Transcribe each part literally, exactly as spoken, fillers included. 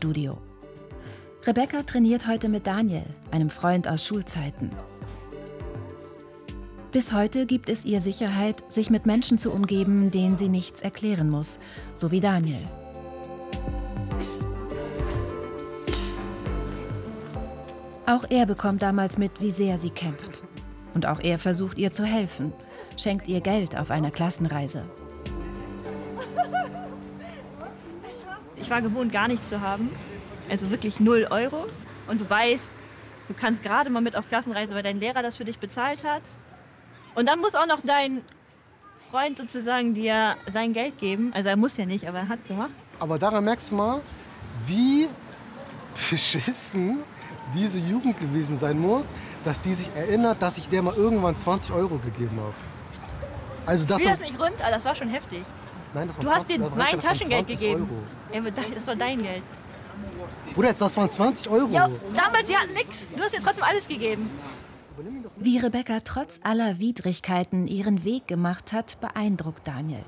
Fitnessstudio. Rebecca trainiert heute mit Daniel, einem Freund aus Schulzeiten. Bis heute gibt es ihr Sicherheit, sich mit Menschen zu umgeben, denen sie nichts erklären muss, so wie Daniel. Auch er bekommt damals mit, wie sehr sie kämpft. Und auch er versucht ihr zu helfen, schenkt ihr Geld auf einer Klassenreise. Ich war gewohnt, gar nichts zu haben, also wirklich null Euro. Und du weißt, du kannst gerade mal mit auf Klassenreise, weil dein Lehrer das für dich bezahlt hat. Und dann muss auch noch dein Freund sozusagen dir sein Geld geben. Also er muss ja nicht, aber er hat es gemacht. Aber daran merkst du mal, wie beschissen diese Jugend gewesen sein muss, dass die sich erinnert, dass ich der mal irgendwann zwanzig Euro gegeben habe. Also das, ich will das nicht runter, das war schon heftig. Nein, das war du zwanzig, hast dir mein Taschengeld gegeben. Euro. Ja, das war dein Geld. Bruder, das waren zwanzig Euro. Ja, damals, wir hatten nichts. Du hast mir trotzdem alles gegeben. Wie Rebecca trotz aller Widrigkeiten ihren Weg gemacht hat, beeindruckt Daniel.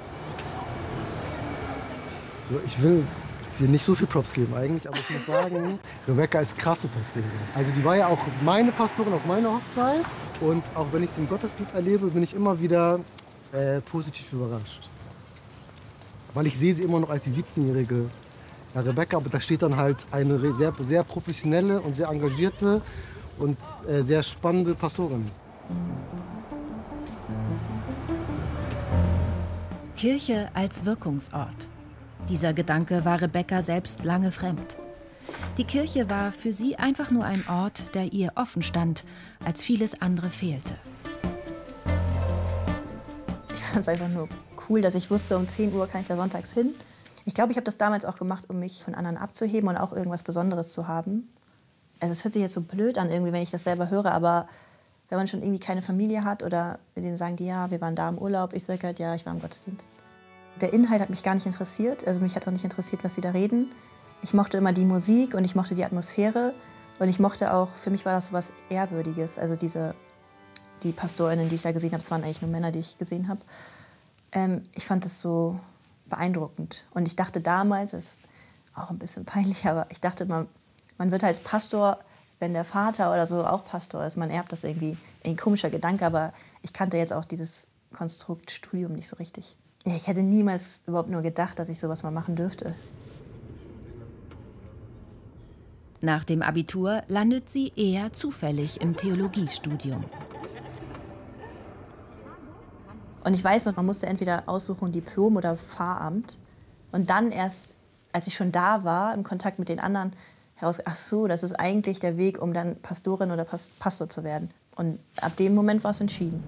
So, ich will dir nicht so viel Props geben eigentlich, aber ich muss sagen, Rebecca ist krasse Pastorin. Also die war ja auch meine Pastorin auf meiner Hochzeit. Und auch wenn ich sie im Gottesdienst erlebe, bin ich immer wieder äh, positiv überrascht. Weil ich sehe sie immer noch als die siebzehnjährige ja, Rebecca, aber da steht dann halt eine sehr, sehr professionelle und sehr engagierte und äh, sehr spannende Pastorin. Kirche als Wirkungsort. Dieser Gedanke war Rebecca selbst lange fremd. Die Kirche war für sie einfach nur ein Ort, der ihr offen stand, als vieles andere fehlte. Ich fand es einfach nur cool, dass ich wusste, um zehn Uhr kann ich da sonntags hin. Ich glaube, ich habe das damals auch gemacht, um mich von anderen abzuheben und auch irgendwas Besonderes zu haben. Also es hört sich jetzt so blöd an, irgendwie, wenn ich das selber höre, aber wenn man schon irgendwie keine Familie hat oder mit denen sagen die, ja, wir waren da im Urlaub, ich sage halt, ja, ich war im Gottesdienst. Der Inhalt hat mich gar nicht interessiert, also mich hat auch nicht interessiert, was sie da reden. Ich mochte immer die Musik und ich mochte die Atmosphäre und ich mochte auch, für mich war das so was Ehrwürdiges, also diese, die Pastorinnen, die ich da gesehen habe, es waren eigentlich nur Männer, die ich gesehen habe. Ähm, ich fand es so beeindruckend und ich dachte damals, das ist auch ein bisschen peinlich, aber ich dachte, man, man wird als Pastor, wenn der Vater oder so auch Pastor ist, man erbt das irgendwie, ein komischer Gedanke, aber ich kannte jetzt auch dieses Konstrukt Studium nicht so richtig. Ich hätte niemals überhaupt nur gedacht, dass ich sowas mal machen dürfte. Nach dem Abitur landet sie eher zufällig im Theologiestudium. Und ich weiß noch, man musste entweder aussuchen Diplom oder Pfarramt. Und dann erst, als ich schon da war, im Kontakt mit den anderen, heraus, ach so, das ist eigentlich der Weg, um dann Pastorin oder Pastor zu werden. Und ab dem Moment war es entschieden.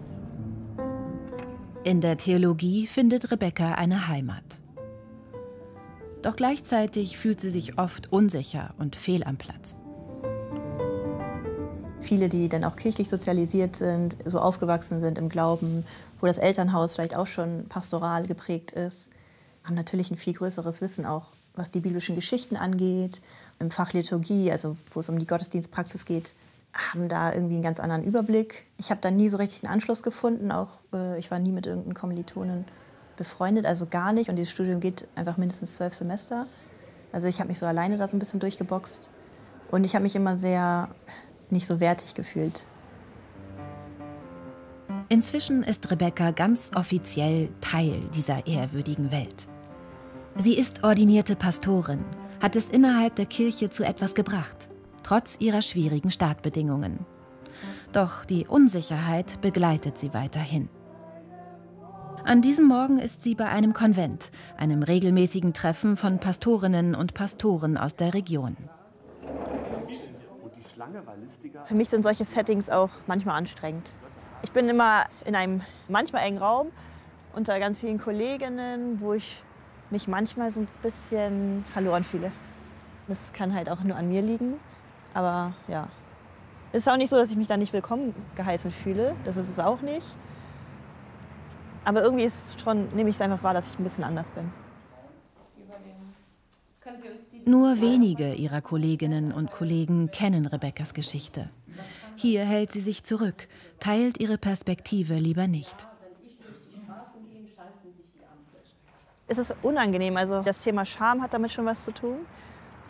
In der Theologie findet Rebecca eine Heimat. Doch gleichzeitig fühlt sie sich oft unsicher und fehl am Platz. Viele, die dann auch kirchlich sozialisiert sind, so aufgewachsen sind im Glauben, wo das Elternhaus vielleicht auch schon pastoral geprägt ist, haben natürlich ein viel größeres Wissen auch, was die biblischen Geschichten angeht. Im Fach Liturgie, also wo es um die Gottesdienstpraxis geht, haben da irgendwie einen ganz anderen Überblick. Ich habe da nie so richtig einen Anschluss gefunden. Auch äh, ich war nie mit irgendeinem Kommilitonen befreundet, also gar nicht. Und dieses Studium geht einfach mindestens zwölf Semester. Also ich habe mich so alleine da so ein bisschen durchgeboxt. Und ich habe mich immer sehr nicht so wertig gefühlt. Inzwischen ist Rebecca ganz offiziell Teil dieser ehrwürdigen Welt. Sie ist ordinierte Pastorin, hat es innerhalb der Kirche zu etwas gebracht, trotz ihrer schwierigen Startbedingungen. Doch die Unsicherheit begleitet sie weiterhin. An diesem Morgen ist sie bei einem Konvent, einem regelmäßigen Treffen von Pastorinnen und Pastoren aus der Region. Für mich sind solche Settings auch manchmal anstrengend. Ich bin immer in einem manchmal engen Raum unter ganz vielen Kolleginnen, wo ich mich manchmal so ein bisschen verloren fühle. Das kann halt auch nur an mir liegen, aber ja. Es ist auch nicht so, dass ich mich da nicht willkommen geheißen fühle, das ist es auch nicht. Aber irgendwie ist es schon, nehme ich es einfach wahr, dass ich ein bisschen anders bin. Nur wenige ihrer Kolleginnen und Kollegen kennen Rebeccas Geschichte. Hier hält sie sich zurück, teilt ihre Perspektive lieber nicht. Es ist unangenehm, also das Thema Scham hat damit schon was zu tun.